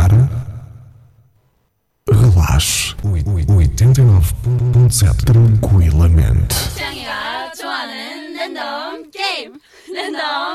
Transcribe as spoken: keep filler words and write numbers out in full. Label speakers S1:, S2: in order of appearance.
S1: relaxar, relaxe. oitenta e nove ponto sete tranquilamente.
S2: 짱이가 좋아하는 랜덤 게임 랜덤